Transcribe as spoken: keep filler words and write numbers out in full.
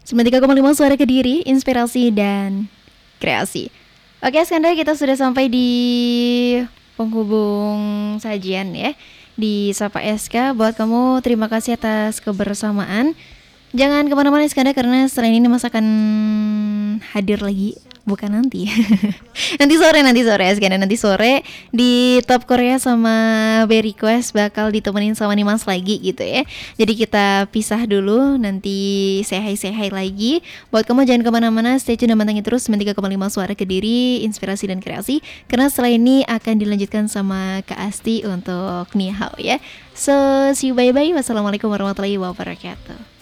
sembilan puluh tiga koma lima Suara Kediri, inspirasi dan kreasi. Oke Skanda, kita sudah sampai di penghubung sajian ya, di Sapa S K. Buat kamu, terima kasih atas kebersamaan. Jangan kemana-mana Skanda, karena setelah ini Mas akan hadir lagi. Bukan nanti Nanti sore, nanti sore Skanda. Nanti sore di Top Korea sama Be Request bakal ditemenin sama Nimas lagi gitu ya. Jadi kita pisah dulu, nanti say hi say hi lagi. Buat kamu jangan kemana-mana, stay tune dan mantengin terus sembilan puluh tiga koma lima Suara Kediri, inspirasi dan kreasi. Karena setelah ini akan dilanjutkan sama Kak Asti untuk Ni Hao ya. So see you, bye bye. Wassalamualaikum warahmatullahi wabarakatuh.